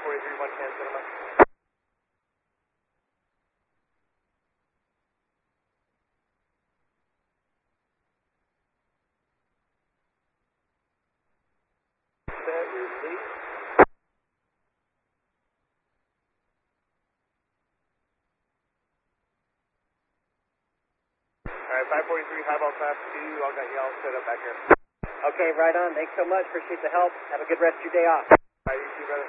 543, 110, cinema. Set, release. Alright, 543, highball class 2, all got y'all set up back here. Okay, right on. Thanks so much. Appreciate the help. Have a good rest of your day off. Alright, you too, brother.